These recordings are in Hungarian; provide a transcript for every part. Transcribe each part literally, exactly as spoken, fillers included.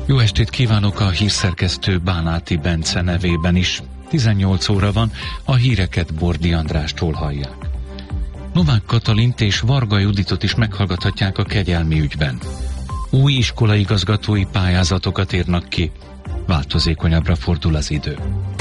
Jó estét kívánok a hírszerkesztő Bánáti Bence nevében is. tizennyolc óra van, a híreket Bordi Andrástól hallják. Novák Katalint és Varga Juditot is meghallgathatják a kegyelmi ügyben. Új iskolaigazgatói pályázatokat írnak ki. Változékonyabbra fordul az idő.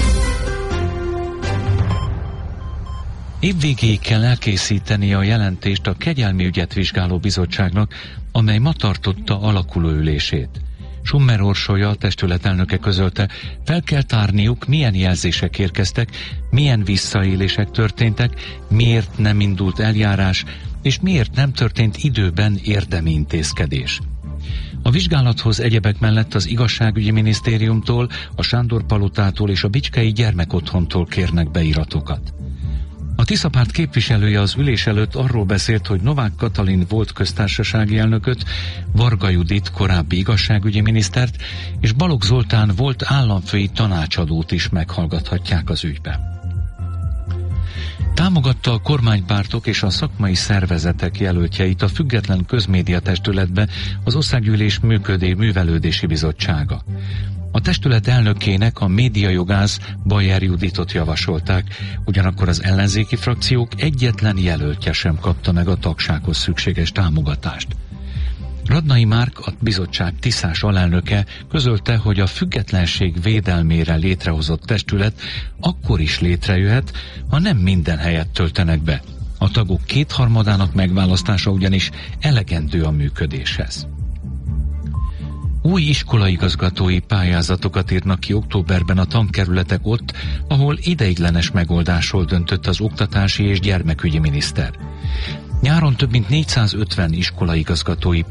Évvégéig kell elkészíteni a jelentést a kegyelmi ügyet vizsgáló bizottságnak, amely ma tartotta alakuló ülését. Summer Orsolya, a testület elnöke közölte, fel kell tárniuk, milyen jelzések érkeztek, milyen visszaélések történtek, miért nem indult eljárás, és miért nem történt időben érdemi intézkedés. A vizsgálathoz egyebek mellett az Igazságügyi Minisztériumtól, a Sándor-palotától és a Bicskei Gyermekotthontól kérnek beiratokat. A Tiszapárt képviselője az ülés előtt arról beszélt, hogy Novák Katalin volt köztársasági elnököt, Varga Judit korábbi igazságügyi minisztert és Balogh Zoltán volt államfői tanácsadót is meghallgathatják az ügyben. Támogatta a kormánypártok és a szakmai szervezetek jelöltjeit a Független Közmédiatestületbe az Országgyűlés működő művelődési bizottsága. A testület elnökének, a médiajogász Bajer Juditot javasolták, ugyanakkor az ellenzéki frakciók egyetlen jelöltje sem kapta meg a tagsághoz szükséges támogatást. Radnai Márk, a bizottság tiszás alelnöke közölte, hogy a függetlenség védelmére létrehozott testület akkor is létrejöhet, ha nem minden helyet töltenek be. A tagok kétharmadának megválasztása ugyanis elegendő a működéshez. Új iskolaigazgatói pályázatokat írnak ki októberben a tankerületek ott, ahol ideiglenes megoldásról döntött az oktatási és gyermekügyi miniszter. Nyáron több mint négyszázötven iskolaigazgatói